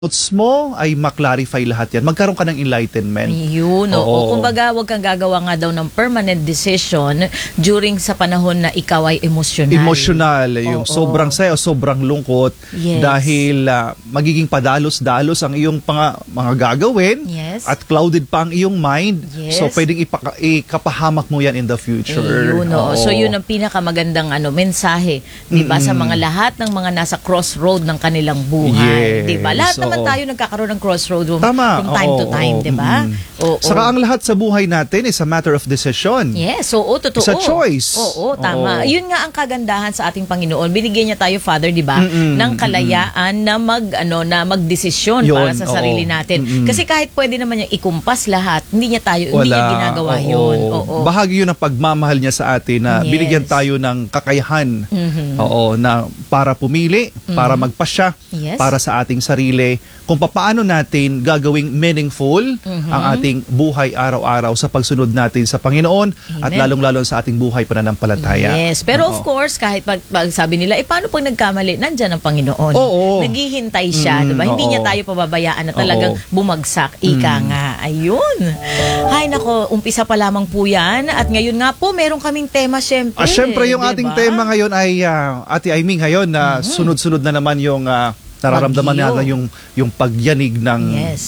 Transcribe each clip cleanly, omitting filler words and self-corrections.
notes mo ay maklarify lahat yan. Magkaroon ka ng enlightenment. Yun, oo. Kumbaga, huwag kang gagawa nga daw ng permanent decision during sa panahon na ikaw ay emotional. Emotional. Yung sobrang saya o sobrang lungkot. Yes. Dahil magiging padalos-dalos ang iyong mga gagawin. Yes. At clouded pa ang iyong mind. Yes. So, pwedeng ikapahamak mo yan in the future. Yun, oo. So, yun ang pinakamagandang mensahe. Diba? Sa mga lahat ng mga nasa crossroad ng kanilang buhay. Yes. Diba? Lahat naman tayo nagkakaroon ng crossroad from time to time, di ba? Saka ang lahat sa buhay natin is a matter of decision. Yes, oo, totoo. It's a choice. Oo, tama. Yun nga ang kagandahan sa ating Panginoon. Binigyan niya tayo, Father, di ba, ng kalayaan na magdesisyon para sa sarili natin. Kasi kahit pwede naman niyang ikumpas lahat, hindi niya ginagawa yun. Oo. Bahagi yun ng pagmamahal niya sa atin na binigyan tayo ng kakayahan na para pumili, para magpasya, para sa ating sarili, kung paano natin gagawing meaningful ang ating buhay araw-araw sa pagsunod natin sa Panginoon. Amen. At lalong-lalo sa ating buhay pananampalataya. Yes, pero of course, kahit pag sabi nila, paano pag nagkamali, nandyan ang Panginoon. Naghihintay siya, diba? Hindi niya tayo pababayaan na talagang bumagsak. Ika nga. Ayun. Ay, nako, umpisa pa lamang po yan. At ngayon nga po, meron kaming tema, syempre. Syempre, yung ating tema ngayon ay, Ate Aimee, ngayon na sunod-sunod na naman yung nararamdaman natin yung pagyanig ng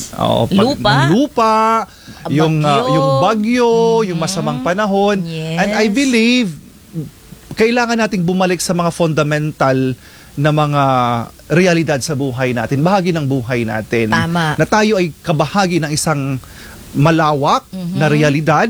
lupa, yung bagyo, yung masamang panahon. And I believe kailangan nating bumalik sa mga fundamental na mga realidad sa buhay natin, bahagi ng buhay natin. Tama. Na tayo ay kabahagi ng isang malawak na realidad,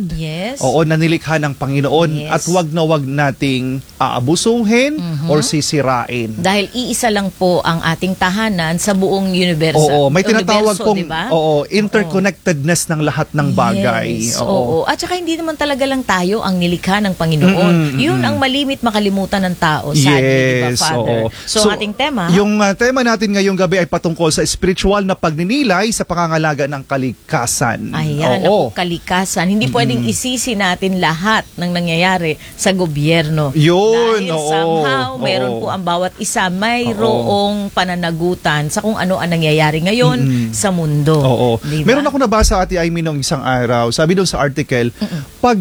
na nilikha ng Panginoon, at wag na wag nating aabusuhin or sisirain. Dahil iisa lang po ang ating tahanan sa buong universo. May tinatawag pong diba? interconnectedness ng lahat ng bagay. At saka hindi naman talaga lang tayo ang nilikha ng Panginoon. Yun ang malimit makalimutan ng tao. Sadly, diba, Father? So, ating tema? Yung tema natin ngayong gabi ay patungkol sa spiritual na pagninilay sa pangangalaga ng kalikasan. Ayan, kalikasan. Hindi pwedeng isisi natin lahat ng nangyayari sa gobyerno. Yun, dahil somehow, meron po ang bawat isa mayroong pananagutan sa kung ano ang nangyayari ngayon sa mundo. Diba? Meron ako nabasa, Ate Aimee, nung isang araw. Sabi doon sa article, pag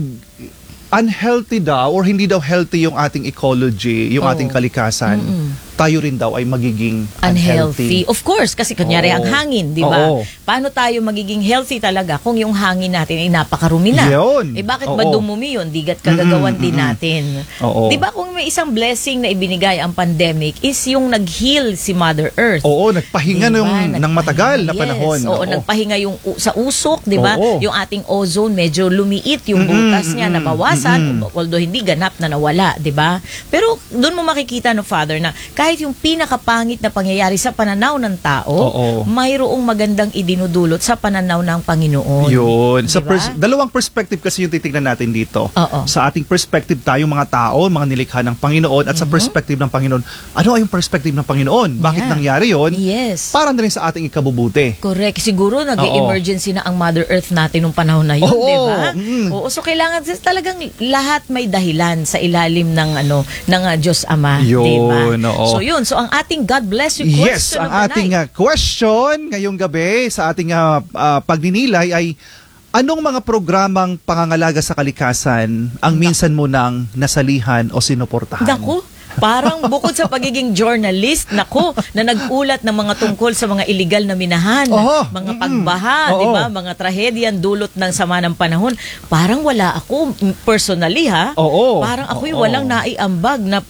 unhealthy daw or hindi daw healthy yung ating ecology, yung ating kalikasan, tayo rin daw ay magiging unhealthy. Of course, kasi kunyari ang hangin, di ba? Paano tayo magiging healthy talaga kung yung hangin natin ay napakarumi na? Bakit ba dumumi yun? Digat kagagawan din natin. Di ba kung may isang blessing na ibinigay ang pandemic is yung nag-heal si Mother Earth. Nagpahinga ng matagal na panahon. Nagpahinga yung sa usok, di ba? Yung ating ozone medyo lumiit, yung butas niya nabawasan, although hindi ganap na nawala, di ba? Pero doon mo makikita, no, Father, na kahit yung pinakapangit na pangyayari sa pananaw ng tao, mayroong magandang idinudulot sa pananaw ng Panginoon. Yun. Diba? Dalawang perspective kasi yung titignan natin dito. Sa ating perspective tayo mga tao, mga nilikha ng Panginoon, at sa perspective ng Panginoon, ano ay yung perspective ng Panginoon? Bakit nangyari yun? Para na rin sa ating ikabubuti. Correct. Siguro nag-emergency na ang Mother Earth natin nung panahon na yun, di ba? So kailangan talagang lahat may dahilan sa ilalim ng Diyos Ama, di ba? So yun, so ang ating God bless you question. Yes, ang ating question ngayong gabi sa ating pagninilay ay, anong mga programang pangangalaga sa kalikasan ang minsan mo nang nasalihan o sinuportahan? Naku, parang bukod sa pagiging journalist, na nag-ulat ng mga tungkol sa mga illegal na minahan, mga pagbaha, di ba? Mga trahedya dulot ng sama ng panahon. Parang wala ako personally, parang ako'y walang naiambag na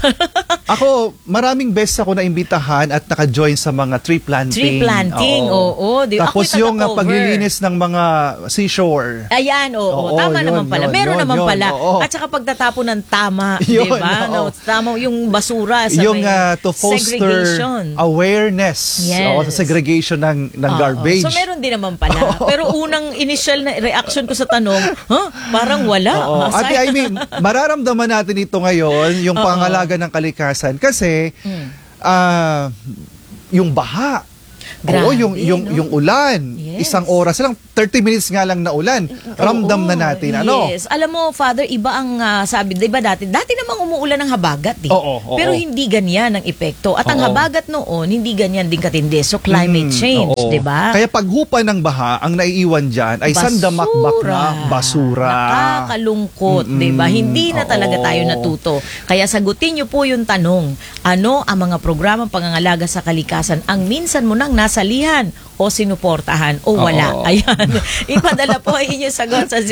ako, maraming beses ako naimbitahan at naka-join sa mga tree planting. Tapos yung paglilinis ng mga seashore. Ayan, tama naman pala. Meron naman pala. At saka pagtatapon ng tama, di ba? Tama yung basura sa yung to foster awareness sa segregation ng garbage. So meron din naman pala. Pero unang initial na reaction ko sa tanong, parang wala. Ate Aimee, mararamdaman natin ito ngayon, yung pangalaga ng kalikasan, kasi yung baha, yung ulan, isang oras lang, 30 minutes nga lang na ulan, ramdam na natin. Ano? Yes. Alam mo, Father, iba ang sabi, di ba dati namang umuulan ng habagat eh. Oo. Pero hindi ganyan ang epekto. At ang habagat noon, hindi ganyan din katindi. So climate change, di ba? Kaya paghupa ng baha, ang naiiwan dyan ay sandamakbak na basura. Nakakalungkot, di ba? Hindi na talaga tayo natuto. Kaya sagutin niyo po yung tanong, ano ang mga programang pangangalaga sa kalikasan ang minsan mo nang nasalihan o sinuportahan o wala? Ayan. Ipadala po ang inyong sagot sa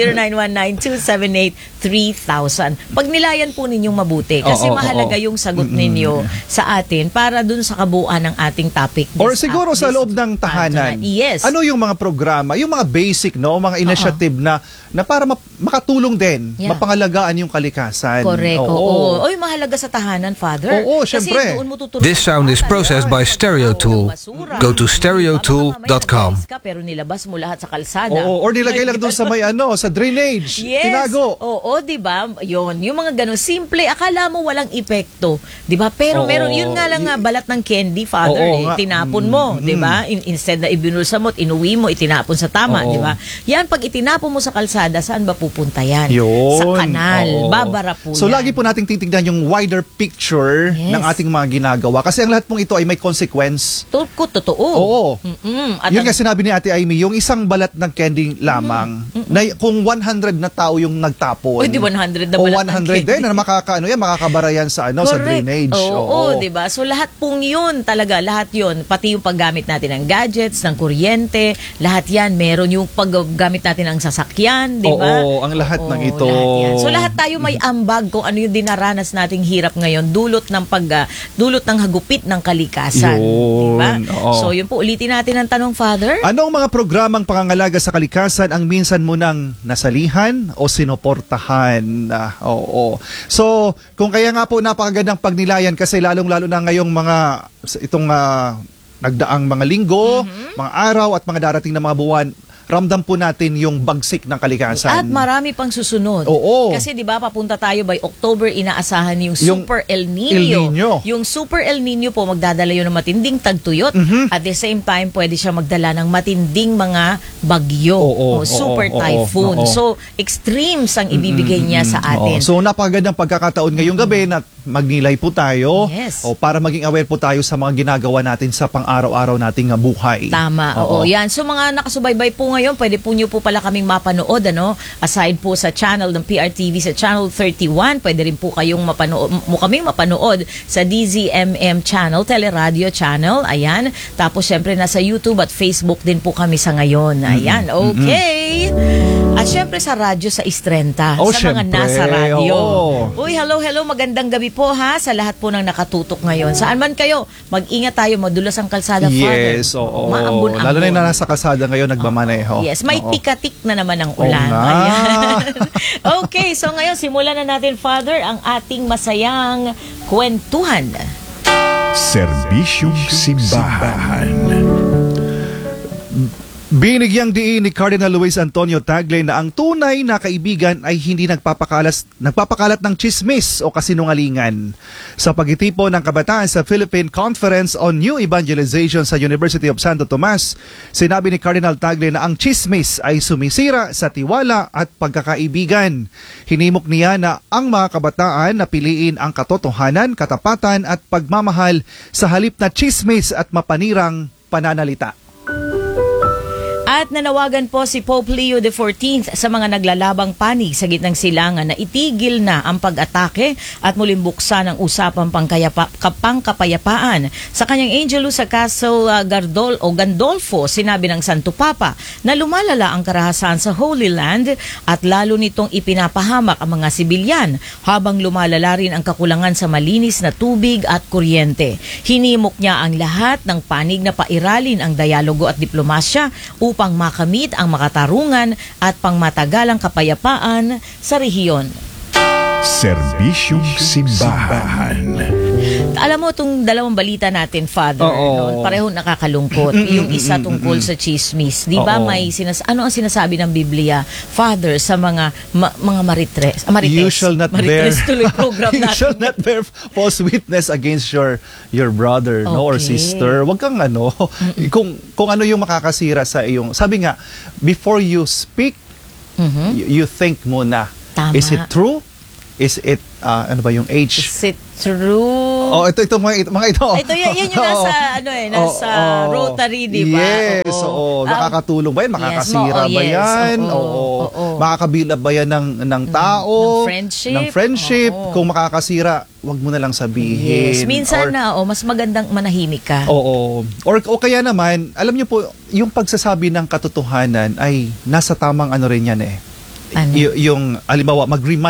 0919-278-3000. Pag nilayan po ninyong mabuti kasi mahalaga yung sagot ninyo sa atin para dun sa kabuuan ng ating topic. Or siguro sa loob ng tahanan. Yes. Ano yung mga programa, yung mga basic, no, mga initiative na para makatulong din, mapangalagaan yung kalikasan. Correct. Oo. Oy, mahalaga sa tahanan, Father. Oo, syempre. This sound is processed by Stereo Tool. Go to stereotool.com. Pero nilabas mo lahat sa kalsada. Oo, or nilagay lang doon sa may sa drainage. Yes. Tinago. Oo, 'di ba? Yun, yung mga ganun simple, akala mo walang epekto, 'di ba? Pero meron yun nga lang balat ng candy, Father, tinapon mo, 'di ba? Instead na ibinulsa mo, inuwi mo, itinapon sa tama, 'di ba? Yan pag itinapon mo sa kalsada, saan ba pupunta yan? Yun. Sa kanal, babara po So yan. lagi po nating titignan yung wider picture ng ating mga ginagawa kasi ang lahat pong ito ay may consequence. Totoo. Oo. At yun nga sinabi ni Ate Amy, yung isang balat ng candy lamang, na kung 100 na tao yung nagtapon. Uy, di 100 na o balat ng 100 din, na makakabara yan sa, sa drainage. Oo, di ba? So lahat pong yun talaga, lahat yun. Pati yung paggamit natin ng gadgets, ng kuryente, lahat yan. Meron yung paggamit natin ng sasakyan, di ba? Oo, ang lahat ng ito. Lahat yan. So lahat tayo may ambag kung ano yung dinaranas nating hirap ngayon, dulot ng hagupit ng kalikasan. Yun. Diba? Oo. So yun po, ulitin natin ang tanong, Father. Anong mga programang pangangalaga sa kalikasan ang minsan mo nang nasalihan o sinuportahan? Oo. So, kung kaya nga po napakagandang pagnilayan kasi lalong-lalo na ngayong itong nagdaang mga linggo, mga araw at mga darating na mga buwan, ramdam po natin yung bagsik ng kalikasan. At marami pang susunod. Oo. Kasi 'di ba papunta tayo by October, inaasahan yung Super El Nino. Yung Super El Nino po magdadala yun ng matinding tagtuyot. At the same time, pwede siya magdala ng matinding mga bagyo o super typhoon. So, extremes ang ibibigay niya sa atin. So, napakagandang pagkakataon ngayong gabi na magnilay po tayo para maging aware po tayo sa mga ginagawa natin sa pang-araw-araw nating buhay. Tama. Oo. Yan. So, mga nakasubaybay po ngayon, pwede po nyo po pala kaming mapanood, aside po sa channel ng PRTV sa channel 31, pwede rin po kayong kaming mapanood sa DZMM channel, Teleradio channel, ayan. Tapos syempre nasa YouTube at Facebook din po kami sa ngayon. Ayan, okay. At syempre sa radyo sa Istrenta, sa mga nasa radyo. Uy, hello, magandang gabi po ha sa lahat po ng nakatutok ngayon. Saan man kayo, mag-ingat tayo, madulas ang kalsada, Father. Yes, oo. Lalo na yung nasa kalsada ngayon, nagmamaneho. Yes, may tikatik na naman ang ulan. Ayan. Okay, so ngayon simulan na natin, Father, ang ating masayang kwentuhan. Serbisyong Simbahan. Binigyang diin ni Cardinal Luis Antonio Tagle na ang tunay na kaibigan ay hindi nagpapakalat ng chismis o kasinungalingan. Sa pagtitipon ng kabataan sa Philippine Conference on New Evangelization sa University of Santo Tomas, sinabi ni Cardinal Tagle na ang chismis ay sumisira sa tiwala at pagkakaibigan. Hinimok niya na ang mga kabataan na piliin ang katotohanan, katapatan at pagmamahal sa halip na chismis at mapanirang pananalita. At nanawagan po si Pope Leo XIV sa mga naglalabang panig sa gitnang silangan na itigil na ang pag-atake at muling buksan ang usapang pangkapayapaan. Sa kanyang Angelus sa Castle Gandolfo, sinabi ng Santo Papa na lumalala ang karahasan sa Holy Land at lalo nitong ipinapahamak ang mga sibilyan habang lumalala rin ang kakulangan sa malinis na tubig at kuryente. Hinimok niya ang lahat ng panig na pairalin ang dialogo at diplomasya upang makamit ang makatarungan at pangmatagalang kapayapaan sa rehiyon. Serbisyong Simbahan. Alam mo, itong dalawang balita natin, Father, no, pareho nakakalungkot. Yung isa tungkol sa chismis. Di ba ano ang sinasabi ng Biblia, Father, sa mga marites? You shall not marites tuloy program you natin. shall not bear false witness against your brother, no, or sister. Wag kang kung ano yung makakasira sa iyong, sabi nga, before you speak, you think muna. Tama. Is it true? Is it ano ba yung age? Is it true? Ito mga ito. Ito yan yung nasa Rotary, di ba? Yes, nakakatulong ba yan? Makakasira ba yan? Makakabilab ba yan ng tao? Ng friendship? Kung makakasira, wag mo na lang sabihin. Yes, minsan mas magandang manahimik ka. O kaya naman, alam niyo po, yung pagsasabi ng katotohanan ay nasa tamang ano rin yan eh. Yung halimbawa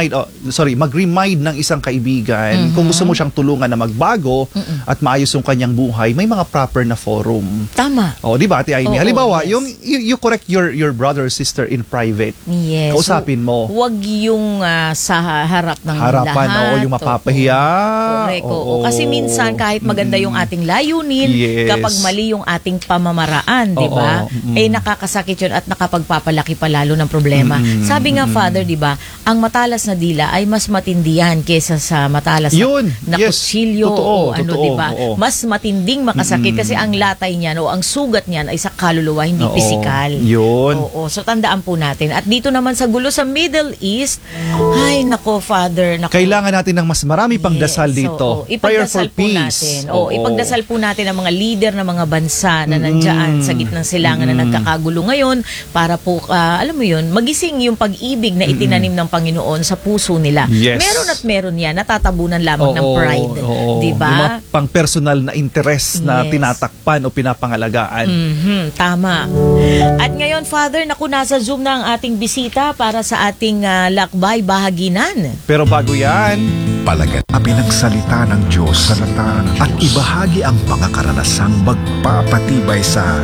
mag-remind ng isang kaibigan kung gusto mo siyang tulungan na magbago at maayos yung kanyang buhay, may mga proper na forum. Tama. Di ba, Ate Amy? Halimbawa, yung you correct your brother or sister in private. Yes. Kausapin mo. Wag yung sa harap ng harapan, lahat. Yung mapapahiya. Correct. Kasi minsan kahit maganda yung ating layunin, kapag mali yung ating pamamaraan, di ba? Nakakasakit yun at nakapagpapalaki pa lalo ng problema. Sabi nga, Father, di ba, ang matalas na dila ay mas matindihan kaysa sa matalas na kutsilyo o di ba? Mas matinding makasakit kasi ang latay niyan o ang sugat niyan ay sa kaluluwa, hindi pisikal. Yun. So tandaan po natin. At dito naman sa gulo sa Middle East, ay nako, Father, kailangan natin ng mas marami pang dasal dito. Prayer for peace. Ipagdasal po natin ang mga leader ng mga bansa na nandiyan sa gitnang silangan na nagkakagulo ngayon para po, alam mo yun, magising yung pag-ibig na itinanim ng Panginoon sa puso nila. Yes. Meron at meron yan, natatabunan lamang ng pride. Diba? Yung mga pang personal na interest na tinatakpan o pinapangalagaan. Tama. At ngayon, Father, nasa Zoom na ang ating bisita para sa ating lakbay bahaginan. Pero bago yan, palagapi ng salita ng Diyos at ibahagi ang mga karanasang magpapatibay sa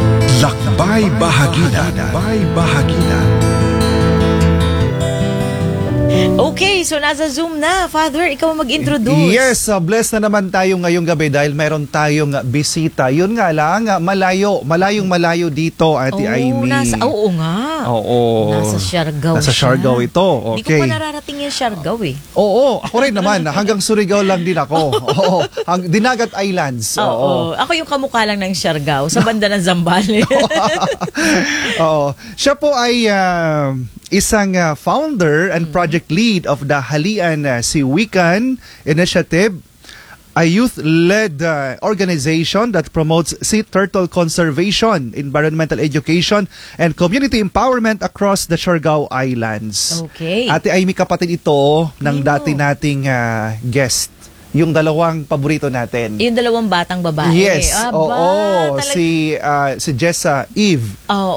Lakbay Bahaginan. Okay, so nasa Zoom na. Father, ikaw mag-introduce. Yes, blessed na naman tayo ngayong gabi dahil mayroon tayong bisita. Yun nga lang, malayong dito, Ate Amy. Oo nga. Oo. Nasa Siargao Nasa Siargao ito. Okay. Hindi ko pa nararating yung Siargao eh. Oo, ako rin naman. Hanggang Surigao lang din ako. Oo. Dinagat Islands. Oo. Ako yung kamukha lang ng Siargao sa banda ng Zambales. Oo. Siya po ay isang founder and project lead of the Halian Siwikan Initiative, a youth-led organization that promotes sea turtle conservation, environmental education, and community empowerment across the Siargao Islands. Okay. Ate Amy, kapatid ito ng dati nating guest. Yung dalawang paborito natin. Yung dalawang batang babae. Yes. Si Jessa Eve.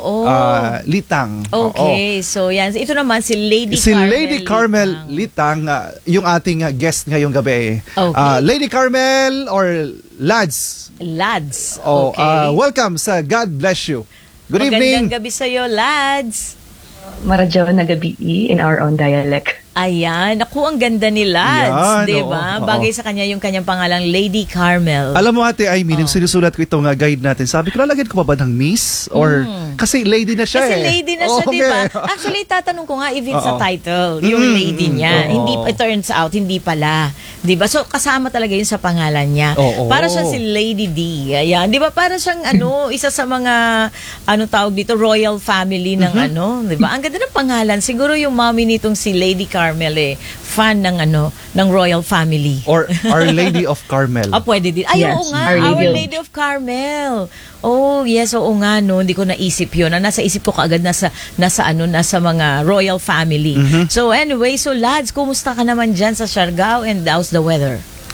Litang. Okay. So yan. Ito naman si Lady Carmel. Si Lady Carmel Litang, yung ating guest ngayong gabi. Okay. Lady Carmel or Lads. Okay. Welcome sa God Bless You. Good evening. Magandang gabi sa'yo, Lads. Maradyo na gabi in our own dialect. Ayan. Naku, ang ganda ni Lads. Diba? Bagay sa kanya yung kanyang pangalang Lady Carmel. Alam mo, Ate Amy, nung sinusulat ko itong guide natin, sabi ko, lalagyan ko pa ba ng Miss? Or, kasi lady na siya Kasi lady na siya, diba? Actually, tatanong ko nga if it's a title, yung lady niya. Hindi, it turns out, hindi pala. Diba? So, kasama talaga yun sa pangalan niya. Para siya si Lady D. Ayan. Diba? Para siyang, isa sa mga, tawag dito, royal family ng diba? Ang ganda ng pangalan. Siguro yung mommy nitong si Lady Carmel fan ng ng royal family. Or Our Lady of Carmel. Pwede din. Ay, oo nga. Our Lady of Carmel. Oh, yes, oo nga, no. Hindi ko naisip yun. Nasa isip ko kaagad nasa mga royal family. So anyway, so Lads, kumusta ka naman dyan sa Siargao and how's the weather?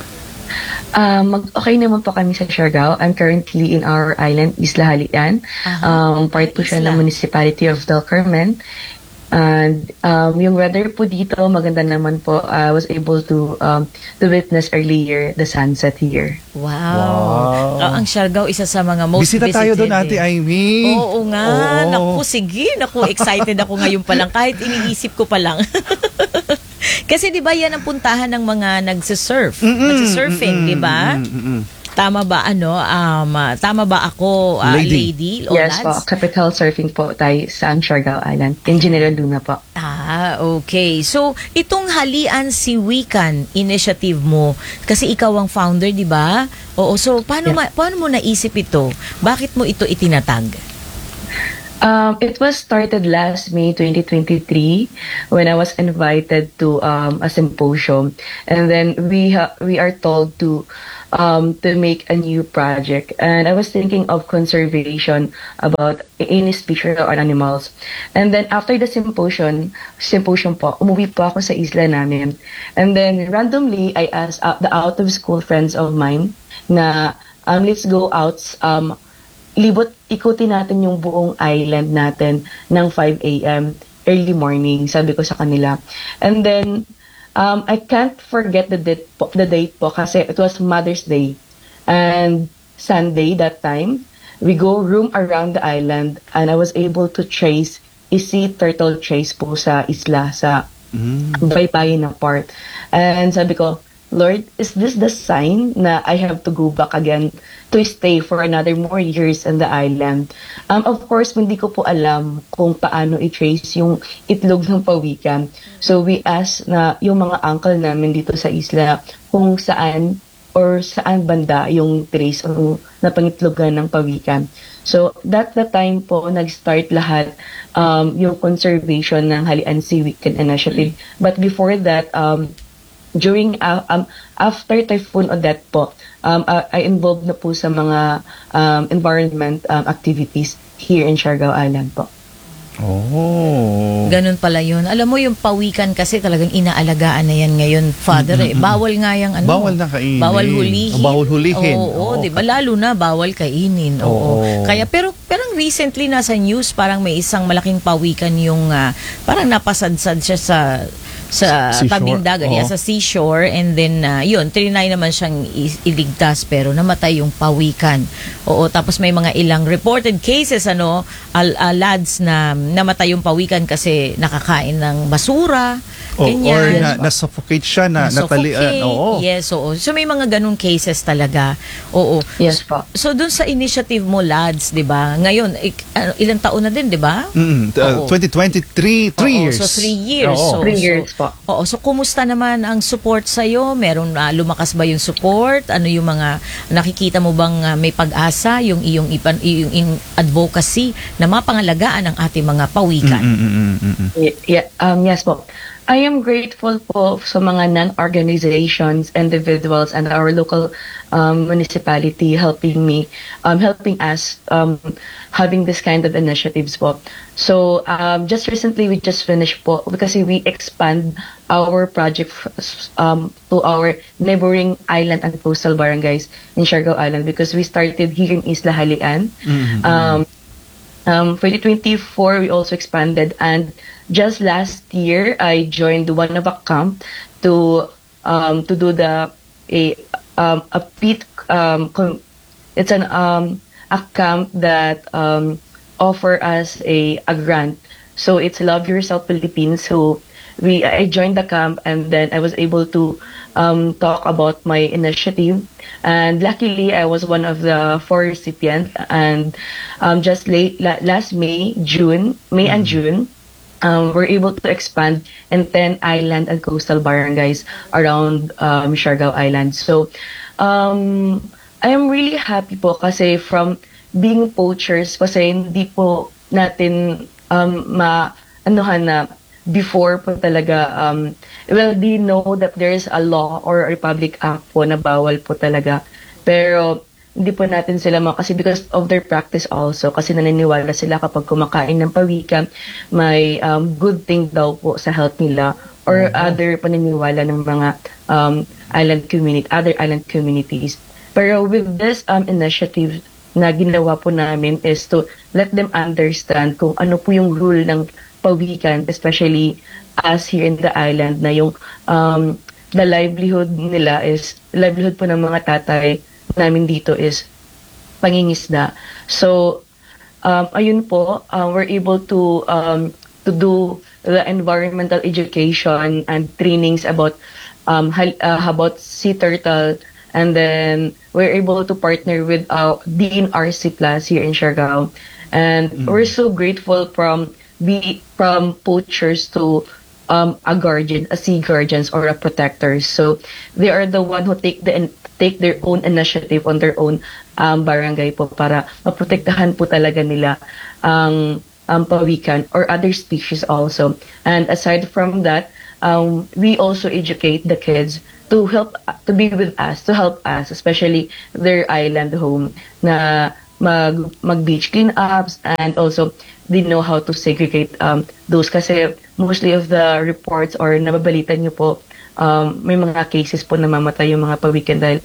Okay naman po kami sa Siargao. I'm currently in our island, Isla Halian. Part po siya ng municipality of Del Carmen. And yung weather po dito, maganda naman po. I was able to witness earlier the sunset here. Wow. Ang Siargao, isa sa mga most Bisita visited. tayo doon, Ate Amy. Oo nga. Naku, sige. Naku, excited ako ngayon pa lang. Kahit iniisip ko pa lang. Kasi 'di ba yan ang puntahan ng mga nagse-surfing, 'di ba? Tama ba tama ba ako, lady o Yes lads? po, capital surfing po tayo sa Siargao Island. In General Luna po. Okay. So, itong Halian si Wikan initiative mo, kasi ikaw ang founder, di ba? Oo. So, paano mo naisip ito? Bakit mo ito itinatag? It was started last May 2023 when I was invited to a symposium, and then we are told to make a new project, and I was thinking of conservation about any species or animals. And then after the symposium po, umuwi po ako sa isla namin, and then randomly I asked the out of school friends of mine na let's go out, ikutin natin yung buong island natin ng 5 a.m. early morning, sabi ko sa kanila. And then I can't forget the date po kasi it was Mother's Day and Sunday that time. We go roam around the island and I was able to trace sea turtle trace po sa isla, sa baybayin na part. And sabi ko, Lord, is this the sign na I have to go back again to stay for another more years in the island? Of course, hindi ko po alam kung paano i-trace yung itlog ng pawikan. So we asked na yung mga uncle namin dito sa isla kung saan banda yung trace na pangitlogan ng pawikan. So that the time po nag-start lahat yung conservation ng Halian Sea Weekend Initiative. But before that, during after Typhoon Odette po, I involved na po sa mga environment activities here in Siargao Island po. Oh. Ganun pala yun. Alam mo yung pawikan kasi talagang inaalagaan na yan ngayon, Father. Bawal nga yung Bawal na kainin. Bawal hulihin. Bawal hulihin. Oo, di ba? Lalo na bawal kainin. Oo. Kaya pero recently nasa news parang may isang malaking pawikan yung parang napasadsad siya sa tabing dagat, sa seashore, and then yun, trinay naman siyang iligtas pero namatay yung pawikan. Oo, tapos may mga ilang reported cases lads na namatay yung pawikan kasi nakakain ng basura. Or na-suffocate siya, natalian. Oo. Yes, oo. So may mga ganung cases talaga. Oo. Yes po. So dun sa initiative mo, lads, 'di ba? Ngayon ilang taon na din, 'di ba? 2023, 3 years. So 3 years. Oo. 3 years po. Oo, so kumusta naman ang support sa iyo? Meron lumakas ba yung support? Ano yung mga nakikita mo bang may pag-asa yung iyong advocacy na mapangalagaan ang ating mga pawikan? Yes po. I am grateful po sa mga non-organizations, individuals, and our local municipality helping us having this kind of initiatives po. So just recently we just finished po because we expand our project to our neighboring island and coastal barangays in Siargao Island because we started here in Isla Halian. 2024 we also expanded, and just last year I joined one of a camp to do a pit it's a camp that offer us a grant. So it's Love Yourself Philippines. So I joined the camp, and then I was able to talk about my initiative, and luckily I was one of the 4 recipients, and just last May and June we're able to expand in 10 island and coastal barangays around Siargao Island. So I am really happy po kasi from being poachers, kasi hindi po natin maanuhan na before po talaga, they know that there is a law or a Republic Act po na bawal po talaga. Pero hindi po natin sila kasi because of their practice also, kasi naniniwala sila kapag kumakain ng pawikan, may good thing daw po sa health nila, or other paniniwala ng mga other island communities. Pero with this initiative na ginawa po namin is to let them understand kung ano po yung rule ng pawikan, especially us here in the island, na yung the livelihood po ng mga tatay namin dito is pangingisda. So ayun po, we're able to to do the environmental education and trainings about sea turtle. And then we're able to partner with Dean RC Plus here in Siargao. And we're so grateful from poachers to a sea guardians or a protectors. So they are the one who take their own initiative on their own barangay po para maprotektahan po talaga nila ang pawikan or other species also. And aside from that, we also educate the kids to be with us, to help us, especially their island home, na mag beach cleanups, and also they know how to segregate those, kasi mostly of the reports or nababalitan nyo po, may mga cases po namamatay yung mga pawikan dahil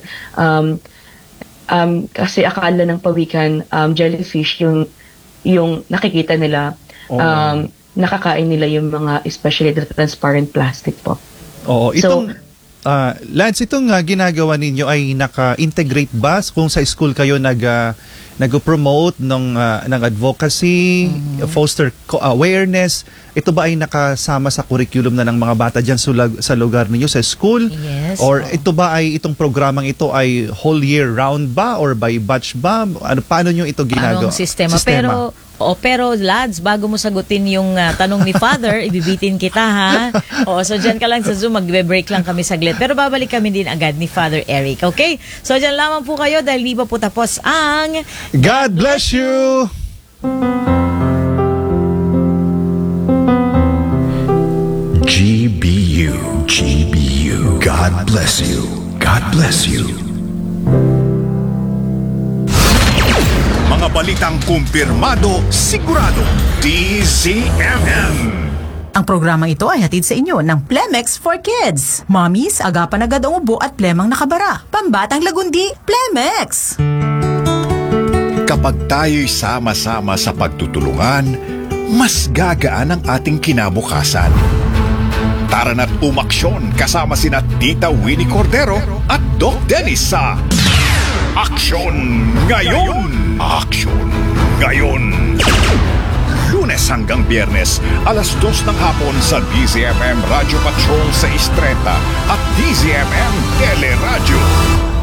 kasi akala ng pawikan jellyfish yung nakikita nila, nakakain nila yung mga especially the transparent plastic po. Oo, itong Lance, itong ginagawa ninyo ay naka-integrate ba kung sa school kayo nag-promote ng advocacy, foster awareness? Ito ba ay nakasama sa curriculum na ng mga bata dyan sa lugar ninyo, sa school? Yes. Or ito ba ay, itong programang ito ay whole year round ba or by batch ba? Paano nyo ito ginagawa? Anong sistema? Pero lads, bago mo sagutin yung tanong ni Father, ibibitin kita ha. So dyan ka lang sa Zoom, magbe-break lang kami saglit. Pero babalik kami din agad ni Father Eric, okay? So dyan lamang po kayo dahil di pa po tapos ang God bless you! GBU. God bless you. God bless you. Mga balitang kumpirmado, sigurado, DZMM. Ang programang ito ay hatid sa inyo ng Plemex for Kids. Mommies, agapan agad ang ubo at plemang nakabara. Pambatang lagundi, Plemex! Kapag tayo'y sama-sama sa pagtutulungan, mas gagaan ang ating kinabukasan. Tara na't umaksyon kasama sina Tita Winnie Cordero at Doc Dennis sa Aksyon Ngayon! Aksyon Ngayon! Lunes hanggang Biyernes, alas 2 ng hapon sa DZMM Radio Patrol 630 at DZMM Teleradio.